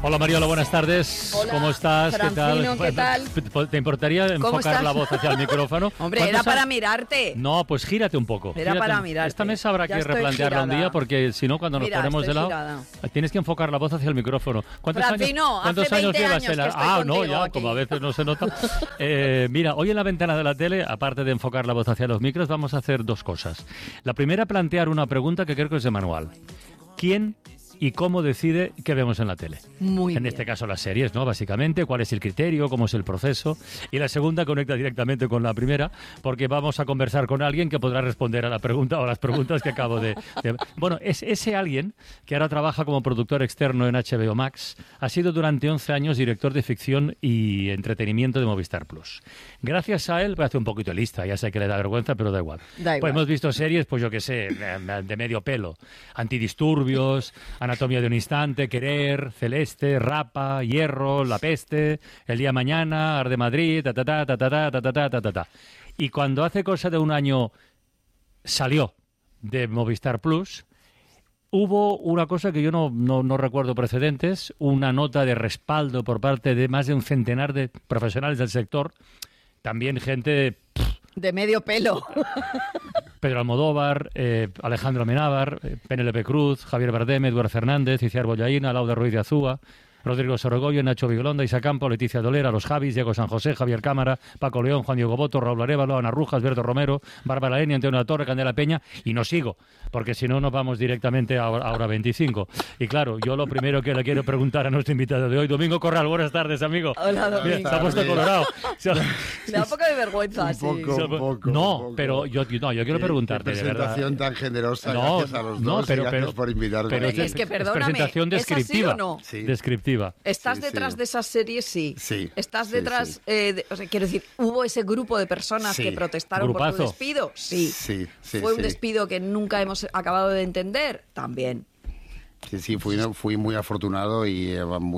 Hola Mariola, buenas tardes. Hola, ¿Cómo estás? Francino, ¿qué tal? ¿Te importaría enfocar la voz hacia el micrófono? Hombre, era para mirarte. No, pues gírate un poco. Era para mirarte. Esta mesa habrá Ya que estoy replantearla un girada. día porque si no, cuando nos Mira, ponemos de estoy lado, girada. tienes que enfocar la voz hacia el micrófono. Francino, ¿Cuántos hace años 20 llevas años en la... que estoy Ah, no, contigo ya, aquí. como a veces no se nota. Mira, hoy en la ventana de la tele, aparte de enfocar la voz hacia los micros, vamos a hacer dos cosas. La primera, plantear una pregunta que creo que es de manual. ¿Quién y cómo decide qué vemos en la tele? Muy en bien. este caso las series, ¿no? Básicamente, cuál es el criterio, cómo es el proceso. Y la segunda conecta directamente con la primera, porque vamos a conversar con alguien que podrá responder a la pregunta o a las preguntas que acabo de... Bueno, es ese alguien que ahora trabaja como productor externo en HBO Max. Ha sido durante 11 años director de ficción y entretenimiento de Movistar Plus. Gracias a él, voy a hacer un poquito de lista, ya sé que le da vergüenza, pero da igual. Da igual. Pues hemos visto series, pues yo qué sé, de medio pelo. Antidisturbios, Anatomía de un instante, Querer, Celeste, Rapa, Hierro, La Peste, El día de mañana, Arde Madrid, ta ta ta ta ta ta ta ta ta ta ta. Y cuando hace cosa de un año salió de Movistar Plus, hubo una cosa que yo no recuerdo precedentes, una nota de respaldo por parte de más de un centenar de profesionales del sector, también gente... De medio pelo. Pedro Almodóvar, Alejandro Amenábar, Penélope Cruz, Javier Bardem, Eduardo Fernández, Iciar Bollaín, Lauda Ruiz de Azúa, Rodrigo Sorogoyo, Nacho Vigolonda, Isa Campo, Leticia Dolera, Los Javis, Diego San José, Javier Cámara, Paco León, Juan Diego Boto, Raúl Arévalo, Ana Rujas, Alberto Romero, Bárbara Leni, Antonio La Torre, Candela Peña, y no sigo, porque si no nos vamos directamente a hora 25. Y claro, yo lo primero que le quiero preguntar a nuestro invitado de hoy, Domingo Corral, buenas tardes, amigo. Hola, Domingo. Mira, se ha puesto colorado. Me da un poco de vergüenza, sí. Un poco. No, pero yo quiero preguntarte, qué de verdad. presentación tan generosa, No, gracias a los no, dos, pero- y gracias pero- por invitarme. pero Es que, perdóname, presentación ¿es así descriptiva. o no? Sí. Descriptiva. ¿Estás Sí, detrás sí. de esas series? Sí. Sí, ¿Estás sí, detrás? sí. O sea, quiero decir, ¿hubo ese grupo de personas Sí. que protestaron por Grupazo. tu despido? Sí. Sí, sí, ¿Fue un sí. despido que nunca hemos acabado de entender? También. Sí, fui muy afortunado y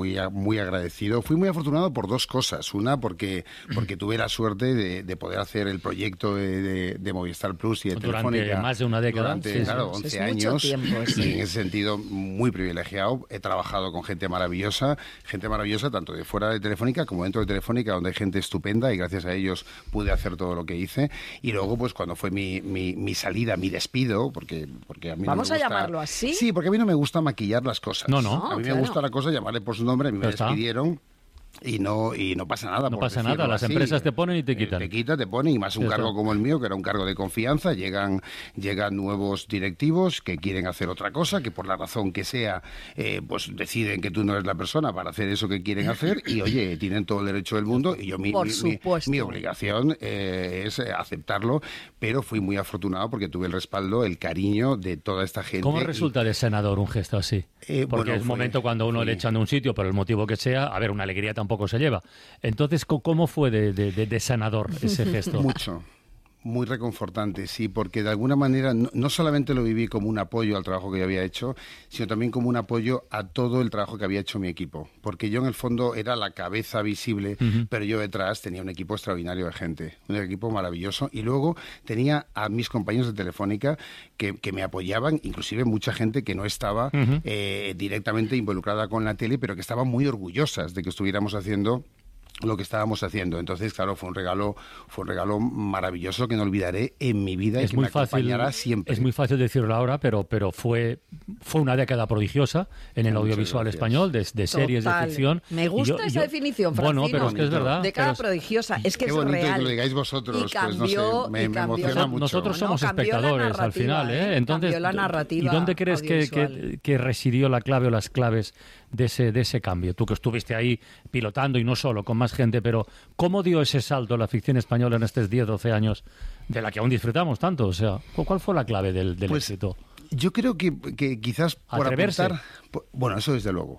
muy agradecido. Fui muy afortunado por dos cosas. Una, porque tuve la suerte de poder hacer el proyecto de Movistar Plus y de Durante Telefónica. más de una década. Durante, Sí, sí. claro, Es 11 mucho años. tiempo, sí. Y en ese sentido, muy privilegiado. He trabajado con gente maravillosa tanto de fuera de Telefónica como dentro de Telefónica, donde hay gente estupenda y gracias a ellos pude hacer todo lo que hice. Y luego, pues cuando fue mi salida, mi despido, porque a mí ¿Vamos no me a gusta... llamarlo así? Sí, porque a mí no me gusta maquillar las cosas. No, no. A mí claro. me gusta la cosa llamarle por su nombre, a mí me Ya está. despidieron. Y no pasa nada. No por pasa decirlo nada, las así. empresas te ponen y te quitan. Te quita, te pone, y más un Ya cargo está. como el mío, que era un cargo de confianza, llegan nuevos directivos que quieren hacer otra cosa, que por la razón que sea, pues deciden que tú no eres la persona para hacer eso que quieren hacer, y oye, tienen todo el derecho del mundo, y yo Por supuesto. mi obligación es aceptarlo, pero fui muy afortunado porque tuve el respaldo, el cariño de toda esta gente. ¿Cómo y- resulta de senador un gesto así? Porque bueno, es un fue- momento cuando uno fue- le echan de un sitio por el motivo que sea, a ver, una alegría tampoco se lleva. Entonces, ¿cómo fue de senador ese gesto? Mucho. Muy reconfortante, sí, porque de alguna manera no solamente lo viví como un apoyo al trabajo que yo había hecho, sino también como un apoyo a todo el trabajo que había hecho mi equipo. Porque yo en el fondo era la cabeza visible, pero yo detrás tenía un equipo extraordinario de gente, un equipo maravilloso. Y luego tenía a mis compañeros de Telefónica que me apoyaban, inclusive mucha gente que no estaba directamente involucrada con la tele, pero que estaban muy orgullosas de que estuviéramos haciendo lo que estábamos haciendo. Entonces, claro, fue un regalo maravilloso que no olvidaré en mi vida y Es que muy me acompañará siempre. Es muy fácil decirlo ahora, pero fue una década prodigiosa en el Muchas audiovisual gracias. español, de series de Total. ficción. Me Y gusta esa definición, Bueno, Francino. pero es que es verdad. De pero cara es- prodigiosa. Es que Qué es bonito real. que lo digáis vosotros, Y pues no cambió, sé, me y cambió. emociona mucho. Nosotros No, somos cambió la espectadores al narrativa, final, ¿eh? Entonces, cambió la narrativa ¿y dónde crees audiovisual. que residió la clave o las claves de ese cambio? Tú que estuviste ahí pilotando y no solo, con más gente, pero ¿cómo dio ese salto la ficción española en estos 10, 12 años de la que aún disfrutamos tanto? O sea, ¿cuál fue la clave del Pues, éxito? Yo creo que quizás por Atreverse. apuntar... Bueno, eso desde luego.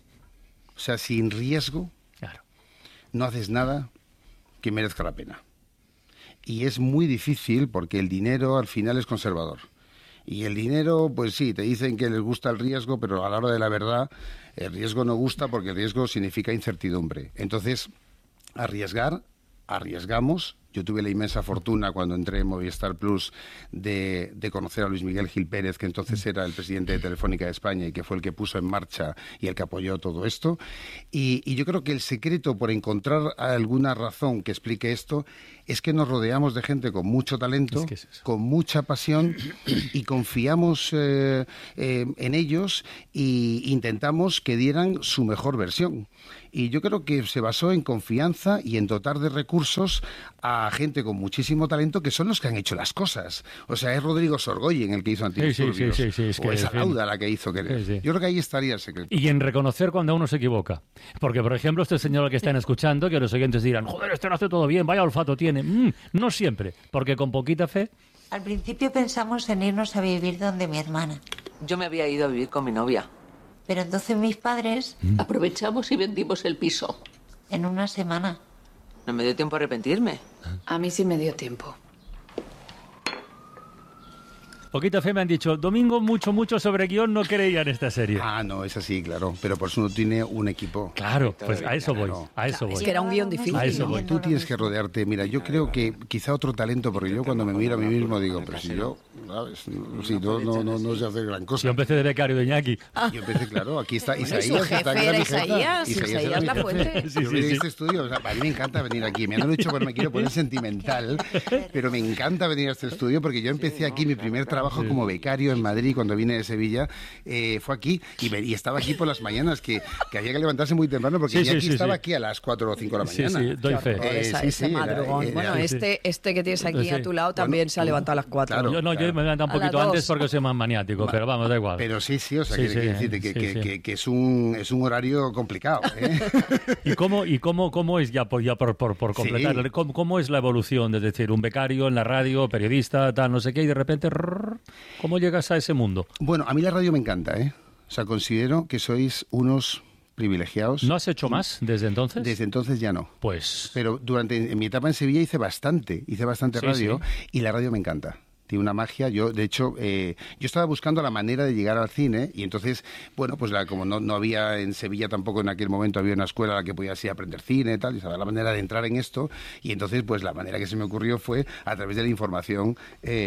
O sea, sin riesgo Claro. no haces nada que merezca la pena. Y es muy difícil porque el dinero al final es conservador. Y el dinero, pues sí, te dicen que les gusta el riesgo, pero a la hora de la verdad, el riesgo no gusta porque el riesgo significa incertidumbre. Entonces, arriesgamos. Yo tuve la inmensa fortuna cuando entré en Movistar Plus de conocer a Luis Miguel Gil Pérez, que entonces era el presidente de Telefónica de España y que fue el que puso en marcha y el que apoyó todo esto. Y yo creo que el secreto, por encontrar alguna razón que explique esto, es que nos rodeamos de gente con mucho talento, con mucha pasión, y confiamos en ellos e intentamos que dieran su mejor versión. Y yo creo que se basó en confianza y en dotar de recursos a gente con muchísimo talento, que son los que han hecho las cosas. O sea, es Rodrigo Sorgoyen el que hizo Antidisturbios. O es Lauda la que hizo Querer. Yo creo que ahí estaría el secreto. Y en reconocer cuando uno se equivoca. Porque, por ejemplo, este señor al que están escuchando, que los oyentes dirán, joder, este lo hace todo bien, vaya olfato tiene. No siempre, porque con poquita fe... Al principio pensamos en irnos a vivir donde mi hermana. Yo me había ido a vivir con mi novia. Pero entonces mis padres... Aprovechamos y vendimos el piso. En una semana. No me dio tiempo a arrepentirme. A mí sí me dio tiempo. Poquita fe me han dicho, Domingo mucho sobre guión no creía en esta serie. Ah, no, es así, claro. Pero por eso uno tiene un equipo. Claro, pues a eso voy, a eso voy. Es que era un guión difícil. A eso voy. Tú tienes que rodearte. Mira, yo creo que quizá otro talento, porque yo cuando me miro a mí mismo digo, pero si yo, ¿sabes? Si no sé hacer gran cosa. Yo empecé de becario de Iñaki. Yo empecé, claro, aquí está Bueno, Isaías. su jefe era Isaías era La mi jefe. Fuente. Yo vi este estudio, o sea, a mí me encanta venir aquí. Me han dicho, bueno, me quiero poner sentimental, pero me encanta venir a este estudio porque yo empecé aquí mi primer trabajo como becario en Madrid cuando vine de Sevilla. Fue aquí y estaba aquí por las mañanas, que había que levantarse muy temprano porque estaba aquí a las 4 o 5 de la mañana. Sí, doy fe. Ese madrugón. Bueno, este que tienes aquí a tu lado también se ha levantado a las 4. Claro, yo me he levantado un poquito antes porque soy más maniático, pero vamos, da igual. Pero sí, o sea, quiere decirte que es un horario complicado. ¿Y cómo es, ya por completar, cómo es la evolución? Es decir, un becario en la radio, periodista, tal, no sé qué, y de repente, ¿cómo llegas a ese mundo? Bueno, a mí la radio me encanta, O sea, considero que sois unos privilegiados. ¿No has hecho más desde entonces? Desde entonces ya no. Pues... Pero en mi etapa en Sevilla hice bastante radio y la radio me encanta. Tiene una magia. Yo, de hecho, yo estaba buscando la manera de llegar al cine y entonces, bueno, pues como no había en Sevilla tampoco en aquel momento había una escuela a la que podías ir a aprender cine y tal, y sabía la manera de entrar en esto y entonces, pues la manera que se me ocurrió fue a través de la información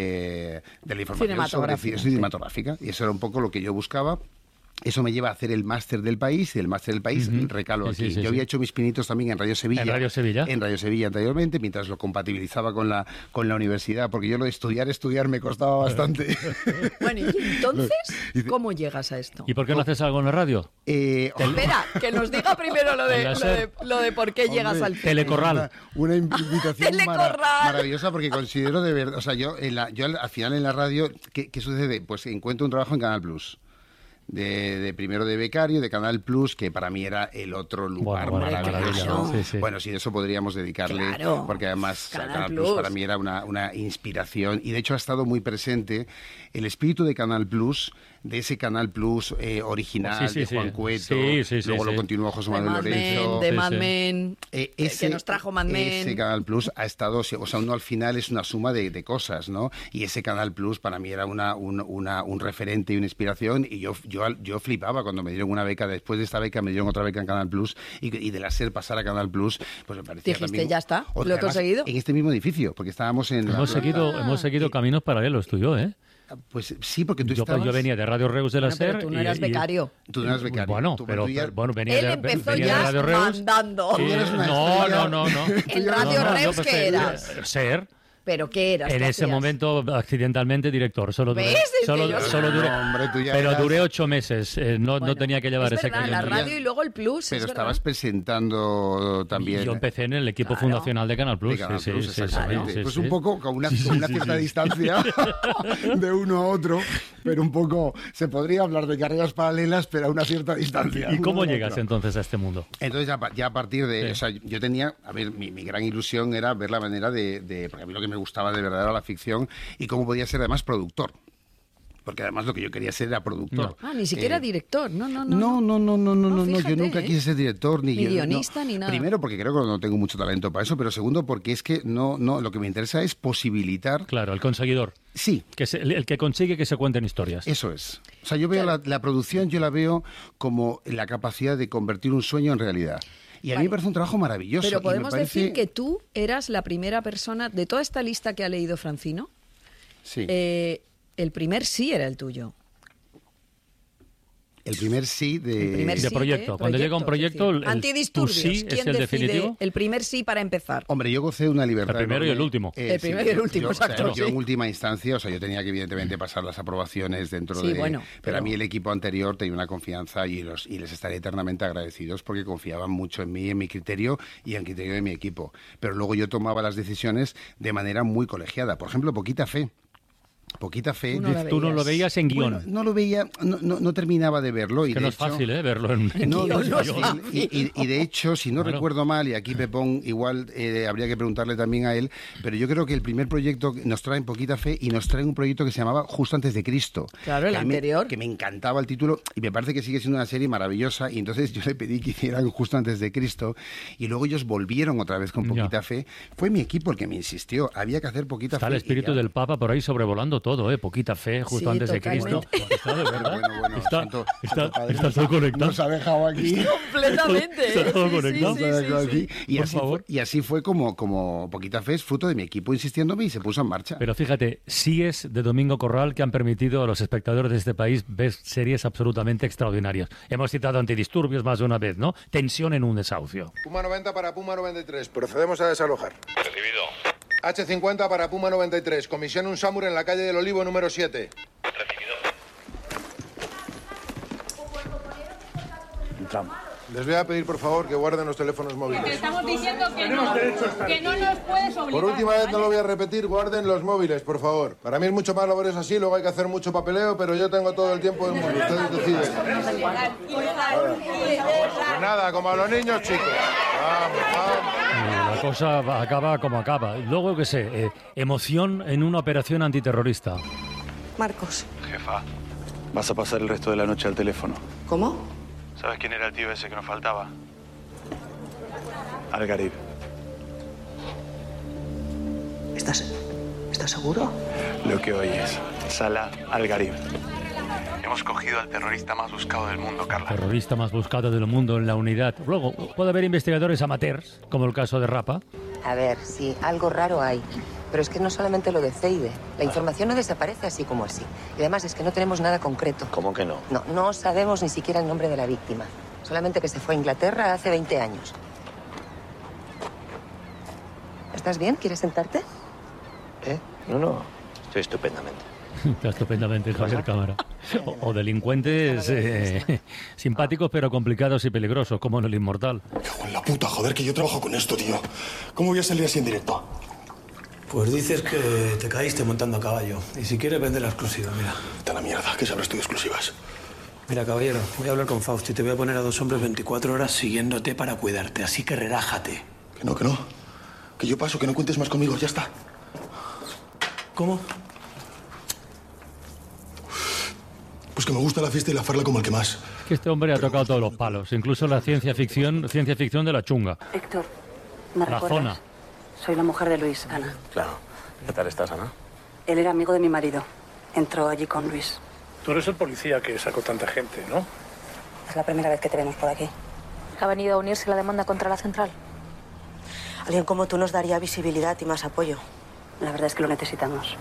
cinematográfica y eso era un poco lo que yo buscaba. Eso me lleva a hacer el máster del país, y el máster del país recalo aquí. Yo había hecho mis pinitos también en Radio Sevilla. ¿En Radio Sevilla? En Radio Sevilla anteriormente, mientras lo compatibilizaba con la universidad, porque yo lo de estudiar me costaba bastante. Bueno, y entonces, ¿cómo llegas a esto? ¿Y por qué no haces algo en la radio? Espera, que nos diga primero lo de por qué llegas al cine. Telecorral. Una invitación Telecorral. maravillosa, porque considero de verdad, o sea, yo al final en la radio, ¿qué sucede? Pues encuentro un trabajo en Canal Plus. Primero de becario, de Canal Plus, que para mí era el otro lugar maravilloso. Bueno, sí, de eso podríamos dedicarle, porque además Canal Plus para mí era una inspiración, y de hecho ha estado muy presente el espíritu de Canal Plus, de ese Canal Plus original de Juan Cueto, luego lo continuó José Manuel Lorenzo, de Mad Men, que nos trajo Mad Men. Ese Canal Plus ha estado, o sea, uno al final es una suma de cosas, ¿no? Y ese Canal Plus para mí era un referente y una inspiración, y yo flipaba cuando me dieron una beca. Después de esta beca me dieron otra beca en Canal Plus, y de la SER pasar a Canal Plus, pues me parecía dijiste, también... ya está, lo he conseguido. En este mismo edificio, porque estábamos en... Hemos seguido caminos paralelos, tú y yo, ¿eh? Pues sí, porque tú estabas... Yo venía de Radio Reus de la SER... Pero tú no eras becario. Tú no eras becario. Bueno, venía Él de empezó venía ya de Radio Reus. mandando. No. En Radio Reus, ¿qué eras? SER. ¿Pero qué eras? En ese momento, accidentalmente, director. Solo duré, pero duré 8 meses. No tenía que llevar ese cañón. La radio y luego el Plus. Pero estabas presentando también. Yo empecé en el equipo fundacional de Canal Plus. Exactamente. Pues un poco con una cierta distancia de uno a otro, pero un poco se podría hablar de carreras paralelas, pero a una cierta distancia. ¿Y cómo llegas entonces a este mundo? Entonces ya a partir de... O sea, yo tenía... A ver, mi gran ilusión era ver la manera de... Porque a mí lo que me gustaba de verdad era la ficción y cómo podía ser además productor. Porque además lo que yo quería ser era productor. Ni siquiera director. No. Yo nunca quise ser director ni guionista ni nada. Primero porque creo que no tengo mucho talento para eso, pero segundo porque es que lo que me interesa es posibilitar. Claro, el conseguidor. Sí. Que el que consigue que se cuenten historias. Eso es. O sea, yo veo la producción, yo la veo como la capacidad de convertir un sueño en realidad. Y a mí me parece un trabajo maravilloso. Pero podemos decir que tú eras la primera persona de toda esta lista que ha leído Francino. Sí. El primer sí era el tuyo. El primer sí de proyecto. Cuando llega un proyecto, antidisturbios. tu sí ¿Quién es el decide definitivo? El primer sí para empezar. Hombre, yo gocé de una libertad. El primero y el último. El primero y el último, exacto. Yo en última instancia, yo tenía que evidentemente pasar las aprobaciones dentro de... Bueno, pero a mí el equipo anterior tenía una confianza y les estaré eternamente agradecidos porque confiaban mucho en mí, en mi criterio y en el criterio de mi equipo. Pero luego yo tomaba las decisiones de manera muy colegiada. Por ejemplo, Poquita Fe. Tú no lo veías en guión. Bueno, no lo veía, no terminaba de verlo. Y que no es fácil, verlo en guión. No es fácil. Y de hecho, si no recuerdo mal, y aquí Pepón igual habría que preguntarle también a él, pero yo creo que el primer proyecto nos traen Poquita Fe y nos traen un proyecto que se llamaba Justo antes de Cristo. Claro, el anterior. Que me encantaba el título y me parece que sigue siendo una serie maravillosa y entonces yo le pedí que hicieran Justo antes de Cristo y luego ellos volvieron otra vez con Poquita Fe. Fue mi equipo el que me insistió, había que hacer Poquita Fe. Está el espíritu del Papa por ahí sobrevolando todo, Poquita Fe, justo antes de Cristo. Está de verdad. Bueno, está todo conectado. Nos ha dejado aquí. Completamente. Está todo conectado. Sí. Y así fue como Poquita Fe es fruto de mi equipo insistiéndome y se puso en marcha. Pero fíjate, sí es de Domingo Corral que han permitido a los espectadores de este país ver series absolutamente extraordinarias. Hemos citado Antidisturbios más de una vez, ¿no? Tensión en un desahucio. Puma 90 para Puma 93. Procedemos a desalojar. Recibido. H50 para Puma 93. Comisión Un Samur en la calle del Olivo número 7. Recibido. Entramos. Les voy a pedir, por favor, que guarden los teléfonos móviles. Te estamos diciendo que no nos puedes obligar. Por última vez, no lo voy a repetir, guarden los móviles, por favor. Para mí es mucho más laborioso así, luego hay que hacer mucho papeleo, pero yo tengo todo el tiempo del mundo. Ustedes deciden. Pues nada, como a los niños, chicos. Vamos. La cosa acaba como acaba. Luego, qué sé, emoción en una operación antiterrorista. Marcos. Jefa, vas a pasar el resto de la noche al teléfono. ¿Cómo? ¿Sabes quién era el tío ese que nos faltaba? Al-Garib. ¿Estás seguro? Lo que oyes. Salah Al-Garib. Hemos cogido al terrorista más buscado del mundo, Carla. Terrorista más buscado del mundo en la unidad. Luego, puede haber investigadores amateurs, como el caso de Rapa. A ver, sí, algo raro hay. Pero es que no solamente lo de Zeide. La información no desaparece así como así. Y además es que no tenemos nada concreto. ¿Cómo que no? No sabemos ni siquiera el nombre de la víctima. Solamente que se fue a Inglaterra hace 20 años. ¿Estás bien? ¿Quieres sentarte? No. Estoy estupendamente. Está estupendamente, Javier Cámara. O delincuentes simpáticos pero complicados y peligrosos, como en El Inmortal. Cago en la puta, joder, que yo trabajo con esto, tío. ¿Cómo voy a salir así en directo? Pues dices que te caíste montando a caballo. Y si quieres vender la exclusiva, mira. Está la mierda, ¿qué sabrás tú de exclusivas? Mira, caballero, voy a hablar con Fausto y te voy a poner a 2 hombres 24 horas siguiéndote para cuidarte. Así que relájate. Que no. Que yo paso, que no cuentes más conmigo, ya está. ¿Cómo? Pues que me gusta la fiesta y la farla como el que más. Que este hombre ha tocado todos los palos, incluso la ciencia ficción de la chunga. Héctor, ¿me La recuerdas? zona. Soy la mujer de Luis, Ana. Claro. ¿Qué tal estás, Ana? Él era amigo de mi marido. Entró allí con Luis. Tú eres el policía que sacó tanta gente, ¿no? Es la primera vez que te vemos por aquí. ¿Ha venido a unirse a la demanda contra la central? Alguien como tú nos daría visibilidad y más apoyo. La verdad es que lo necesitamos.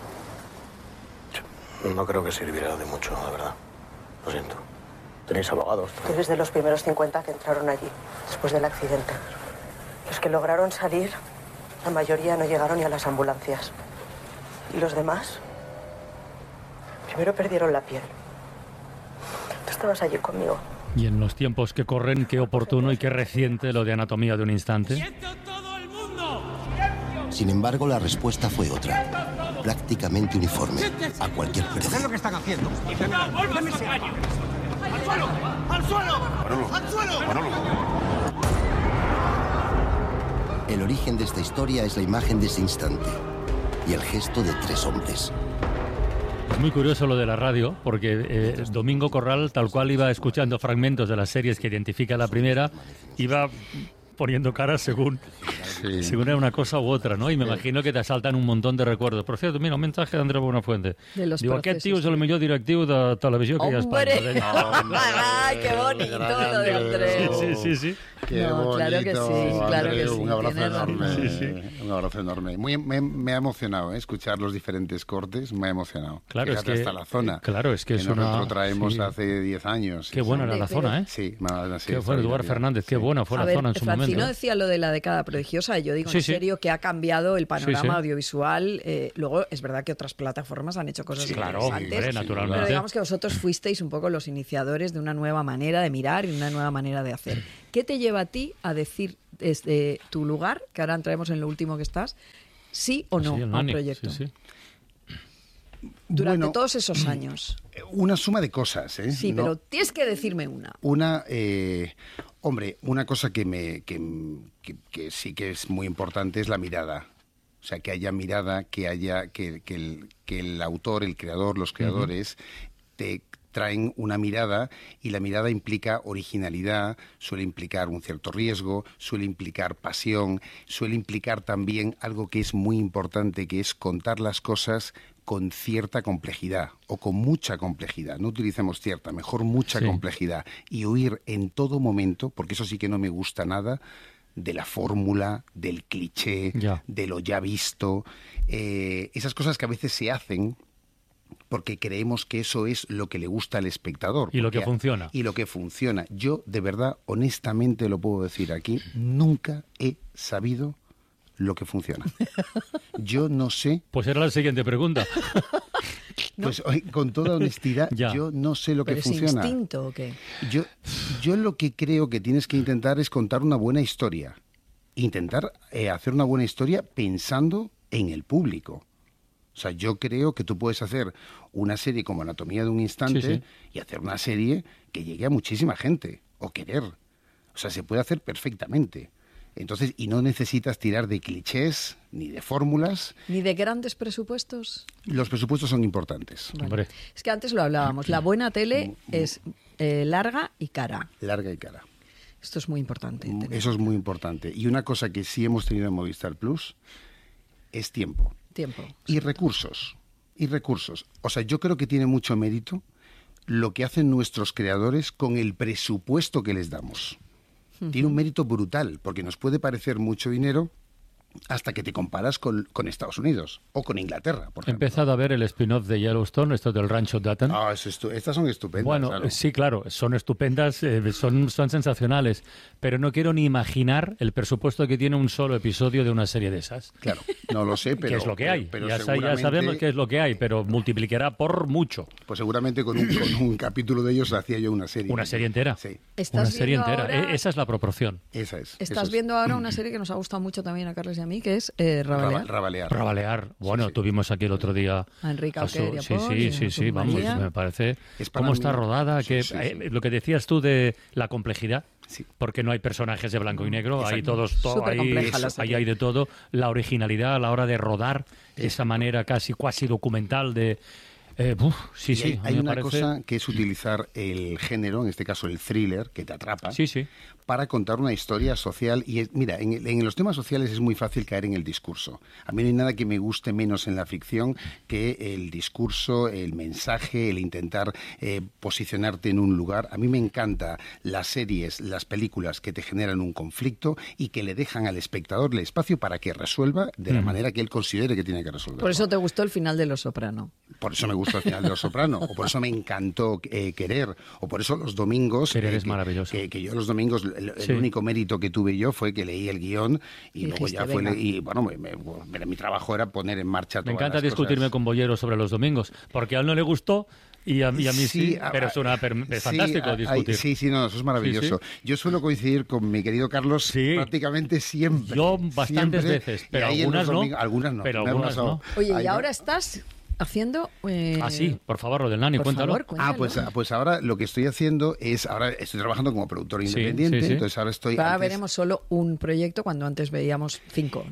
No creo que sirviera de mucho, la verdad. Lo siento. ¿Tenéis abogados? Tú eres de los primeros 50 que entraron allí, después del accidente. Los que lograron salir, la mayoría no llegaron ni a las ambulancias. ¿Y los demás? Primero perdieron la piel. Tú estabas allí conmigo. Y en los tiempos que corren, qué oportuno y qué reciente lo de Anatomía de un instante. Sin embargo, la respuesta fue otra, prácticamente uniforme, a cualquier precio. ¿Qué es lo que están haciendo? ¡Al suelo! ¡Al suelo! ¡Al suelo! El origen de esta historia es la imagen de ese instante y el gesto de 3 hombres. Es muy curioso lo de la radio, porque Domingo Corral, tal cual iba escuchando fragmentos de las series que identifica la primera, iba poniendo caras según era una cosa u otra, ¿no? Y me imagino que te asaltan un montón de recuerdos. Por cierto, mira, un mensaje de Andrés Buenafuente. Digo, aquest tio és el millor directiu de televisió que hi ha a Espanya. ¡Ay, qué bonito lo de Andrés! Sí. Qué bonito, claro que sí, claro que sí. Un abrazo enorme. Un abrazo enorme. Me ha emocionado escuchar los diferentes cortes, me ha emocionado. Claro, fíjate, hasta la zona. Claro, es que es nosotros traemos hace 10 años. Qué buena era la zona, ¿eh? Sí, qué bueno, Eduard Fernández, qué buena fue la zona en su momento. Francino decía lo de la década prodigiosa, y yo digo en serio que ha cambiado el panorama audiovisual. Luego, es verdad que otras plataformas han hecho cosas interesantes. Naturalmente. Pero digamos que vosotros fuisteis un poco los iniciadores de una nueva manera de mirar y una nueva manera de hacer. ¿Qué te lleva a ti a decir desde tu lugar, que ahora entraremos en lo último que estás, sí o no a un proyecto? Durante todos esos años. Una suma de cosas, ¿eh? Sí, pero tienes que decirme una. Hombre, una cosa que sí que es muy importante es la mirada. O sea, que haya mirada, que el autor, el creador, los creadores te traen una mirada, y la mirada implica originalidad, suele implicar un cierto riesgo, suele implicar pasión, suele implicar también algo que es muy importante, que es contar las cosas con cierta complejidad o con mucha complejidad. No utilicemos cierta, mejor mucha complejidad, y huir en todo momento, porque eso sí que no me gusta nada, de la fórmula, del cliché, de lo ya visto, esas cosas que a veces se hacen porque creemos que eso es lo que le gusta al espectador. Y lo que funciona. Y lo que funciona. Yo, de verdad, honestamente lo puedo decir aquí, nunca he sabido lo que funciona. Yo no sé... Pues era la siguiente pregunta. Pues con toda honestidad, yo no sé lo que funciona. ¿Es instinto o qué? Yo lo que creo que tienes que intentar es contar una buena historia. Intentar hacer una buena historia pensando en el público. O sea, yo creo que tú puedes hacer una serie como Anatomía de un Instante y hacer una serie que llegue a muchísima gente, o querer. O sea, se puede hacer perfectamente. Entonces, y no necesitas tirar de clichés, ni de fórmulas. ¿Ni de grandes presupuestos? Los presupuestos son importantes. Vale. Es que antes lo hablábamos. La buena tele es larga y cara. Larga y cara. Esto es muy importante. Eso es muy importante. Y una cosa que sí hemos tenido en Movistar Plus es tiempo. Y recursos. O sea, yo creo que tiene mucho mérito lo que hacen nuestros creadores con el presupuesto que les damos. Tiene un mérito brutal, porque nos puede parecer mucho dinero hasta que te comparas con Estados Unidos o con Inglaterra, por ejemplo. He empezado a ver el spin-off de Yellowstone, esto del Rancho Dutton. Estas son estupendas. Bueno, claro. Sí, claro, son estupendas, son sensacionales, pero no quiero ni imaginar el presupuesto que tiene un solo episodio de una serie de esas. Claro, no lo sé, pero... ¿Qué es lo que hay? Pero ya sabemos qué es lo que hay, pero multiplicará por mucho. Pues seguramente con un capítulo de ellos hacía yo una serie. ¿Una serie entera? Sí. Una serie entera. Esa es la proporción. Esa es. Estás viendo ahora una serie que nos ha gustado mucho también a Carles y a mí, que es Rabalear. Bueno, tuvimos aquí el otro día a Enrique Auquer y a Paul, sí, vamos, me parece cómo está rodada, lo que decías tú de la complejidad, porque no hay personajes de blanco y negro, hay ahí hay de todo, la originalidad a la hora de rodar, esa manera casi documental de... Hay una cosa que es utilizar el género, en este caso el thriller, que te atrapa, para contar una historia social. Y mira, en los temas sociales es muy fácil caer en el discurso. A mí no hay nada que me guste menos en la ficción que el discurso, el mensaje, el intentar posicionarte en un lugar. A mí me encanta las series, las películas que te generan un conflicto y que le dejan al espectador el espacio para que resuelva de la manera que él considere que tiene que resolver. Por eso te gustó el final de Los Soprano. Por eso me gusta el final de Los Soprano, o por eso me encantó Querer, o por eso los domingos... Querer es maravilloso. Que yo los domingos, el único mérito que tuve yo fue que leí el guión y luego ya fue... Y bueno, mi trabajo era poner en marcha todas las cosas. Me encanta discutirme con Bollero sobre los domingos, porque a él no le gustó y a mí sí, pero es fantástico discutir. No, eso es maravilloso. Yo suelo coincidir con mi querido Carlos prácticamente siempre. Yo bastantes veces, pero algunas no. Pero algunas no. Oye, y ahora estás... haciendo... sí, por favor, Rodelnani, cuéntalo. Pues ahora lo que estoy haciendo es... Ahora estoy trabajando como productor independiente, entonces ahora estoy... Ahora veremos solo un proyecto cuando antes veíamos 5, ¿no?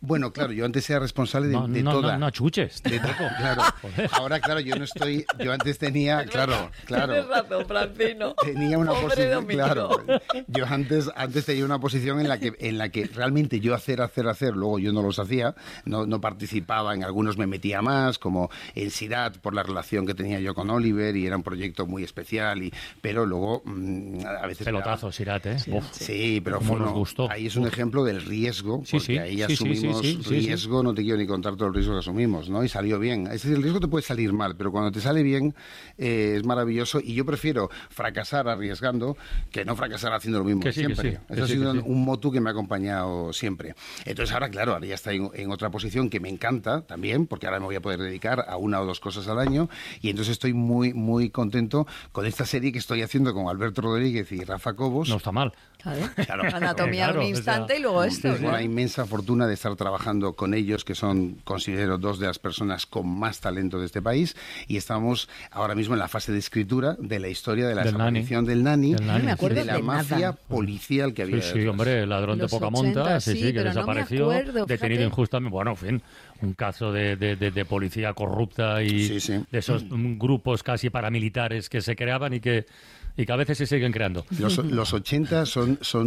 Bueno, claro, yo antes era responsable de toda. No chuches. De todo, claro. Ahora, claro, yo no estoy... Yo antes tenía... Claro. Tienes razón, Francino. Tenía una Pobre posición... Domingo. Claro. Yo antes tenía una posición en la que realmente yo hacer, luego yo no los hacía, no participaba, en algunos me metía más, como en Sirat, por la relación que tenía yo con Oliver, y era un proyecto muy especial, pero luego a veces... Pelotazo, Sirat, ¿eh? Sí, pero nos gustó. Ahí es un ejemplo del riesgo, porque ahí asumimos riesgo, no te quiero ni contar todo el riesgo que asumimos, ¿no? Y salió bien. Es decir, el riesgo te puede salir mal, pero cuando te sale bien es maravilloso, y yo prefiero fracasar arriesgando que no fracasar haciendo lo mismo siempre. Eso ha sido un motu que me ha acompañado siempre. Entonces ahora, claro, ahora ya está en otra posición que me encanta también, porque ahora me voy a poder dedicar a 1 o 2 cosas al año, y entonces estoy muy, muy contento con esta serie que estoy haciendo con Alberto Rodríguez y Rafa Cobos. No está mal. Claro. Anatomía de un instante, y luego esto. Tengo la inmensa fortuna de estar trabajando con ellos, que son, considero, 2 de las personas con más talento de este país, y estamos ahora mismo en la fase de escritura de la historia de la desaparición del Nani, de la mafia policial que había. Sí, hombre, ladrón de poca monta, que desapareció, detenido injustamente. Bueno, en fin, un caso de policía corrupta y de esos grupos casi paramilitares que se creaban y que a veces se siguen creando. Los 80 es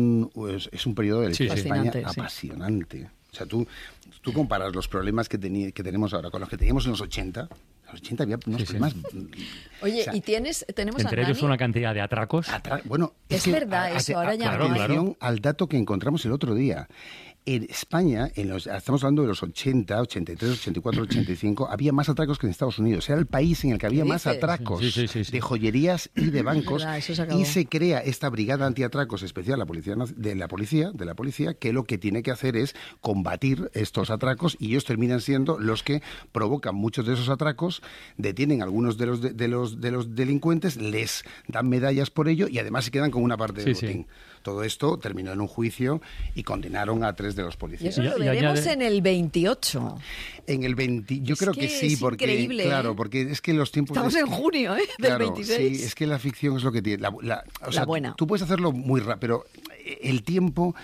un periodo de la historia de España apasionante. O sea, tú comparas los problemas que tenemos ahora con los que teníamos en los 80. En los 80 había unos problemas... Oye, y tenemos entre ellos una cantidad de atracos. Bueno, es verdad eso, ahora ya no. Claro. Al dato que encontramos el otro día. En España, estamos hablando de los 80, 83, 84, 85, había más atracos que en Estados Unidos. Era el país en el que había más atracos de joyerías y de bancos. Y se crea esta brigada antiatracos especial de la policía, que lo que tiene que hacer es combatir estos atracos, y ellos terminan siendo los que provocan muchos de esos atracos, detienen a algunos de los delincuentes, les dan medallas por ello, y además se quedan con una parte del botín. Todo esto terminó en un juicio y condenaron a 3 de los policías. Y eso lo veremos en el 28. En el 20, yo creo que sí, porque increíble, claro, porque es que los tiempos... Estamos en junio, del 26. Sí, es que la ficción es lo que tiene. La buena. Tú puedes hacerlo muy rápido, pero el tiempo,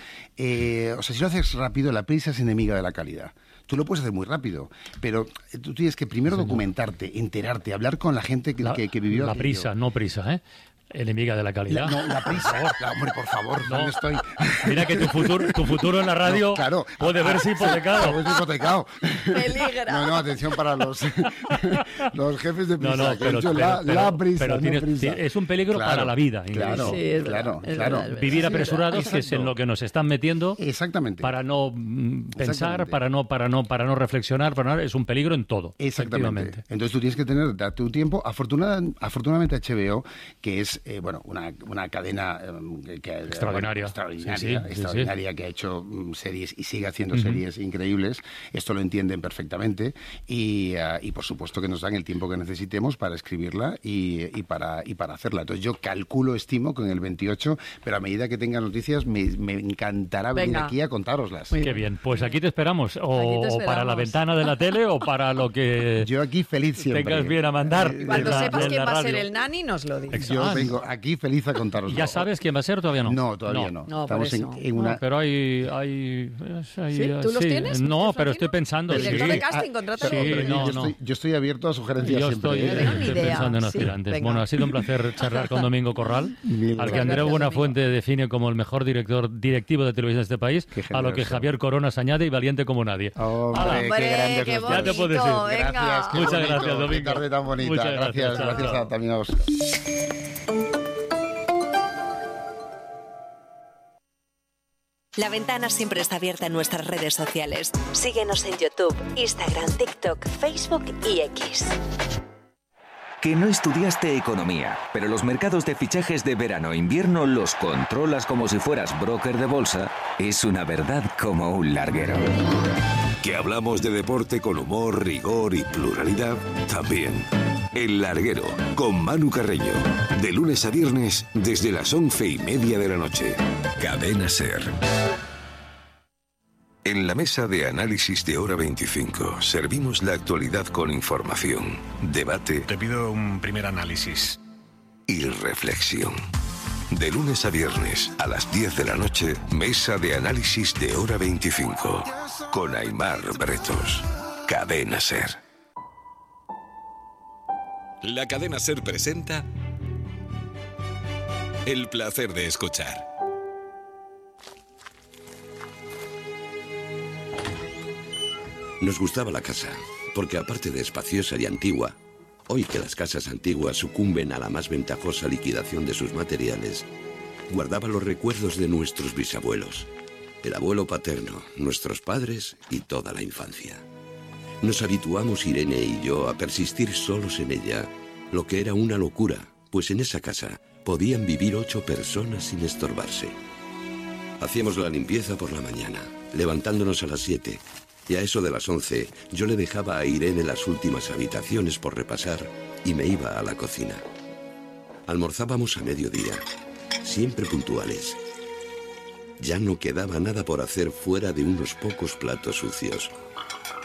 si lo haces rápido, la prisa es enemiga de la calidad. Tú lo puedes hacer muy rápido, pero tú tienes que primero documentarte, enterarte, hablar con la gente que vivió. La prisa, no prisa, ¿eh? Enemiga de la calidad. La prisa. Hombre, por favor, ¿dónde estoy? Mira que tu futuro en la radio puede verse hipotecado. Peligra. No, atención para los jefes de prisa. La prisa. Es un peligro para la vida. Claro. Vivir apresurados, que es en lo que nos están metiendo. Exactamente. Para no pensar, para no reflexionar, es un peligro en todo. Exactamente. Entonces tú tienes que darte un tiempo. Afortunadamente HBO, que es una cadena extraordinaria que ha hecho series y sigue haciendo series increíbles. Esto lo entienden perfectamente y por supuesto que nos dan el tiempo que necesitemos para escribirla y para hacerla. Entonces yo estimo con el 28, pero a medida que tenga noticias me encantará venir aquí a contároslas. Qué bien, pues aquí te esperamos, o para la ventana de la tele o para lo que yo aquí feliz siempre tengas bien a mandar. Cuando sepas quién va a ser el Nani, nos lo dices. Yo vengo aquí feliz a contaros. ¿Ya sabes quién va a ser o todavía no? No, todavía no. Estamos en una... pero hay ¿Sí? ¿Tú los tienes? No, pero estoy pensando. Director de casting, contrátalo. Yo estoy abierto a sugerencias siempre. Estoy pensando en aspirantes. Bueno, ha sido un placer charlar con Domingo Corral, al que Andreu Buenafuente define como el mejor directivo de televisión de este país, a lo que Javier Coronas añade y valiente como nadie. Hombre, qué grande. Ya te puedo decir. Gracias. Muchas gracias, Domingo. Qué tarde tan bonita. Muchas gracias también a vosotros. La ventana siempre está abierta en nuestras redes sociales. Síguenos en YouTube, Instagram, TikTok, Facebook y X. Que no estudiaste economía, pero los mercados de fichajes de verano-invierno los controlas como si fueras broker de bolsa, es una verdad como un larguero. Que hablamos de deporte con humor, rigor y pluralidad, también. El Larguero, con Manu Carreño. De lunes a viernes, desde las 11:30 de la noche. Cadena SER. En la mesa de análisis de Hora 25, servimos la actualidad con información, debate... Te pido un primer análisis. Y reflexión. De lunes a viernes, a las 10 de la noche, mesa de análisis de Hora 25. Con Aimar Bretos. Cadena SER. La Cadena SER presenta El placer de escuchar. Nos gustaba la casa, porque aparte de espaciosa y antigua, hoy que las casas antiguas sucumben a la más ventajosa liquidación de sus materiales, guardaba los recuerdos de nuestros bisabuelos, el abuelo paterno, nuestros padres y toda la infancia. Nos habituamos Irene y yo a persistir solos en ella, lo que era una locura, pues en esa casa podían vivir 8 personas sin estorbarse. Hacíamos la limpieza por la mañana, levantándonos a las 7, y a eso de las 11 yo le dejaba a Irene las últimas habitaciones por repasar y me iba a la cocina. Almorzábamos a mediodía, siempre puntuales. Ya no quedaba nada por hacer fuera de unos pocos platos sucios.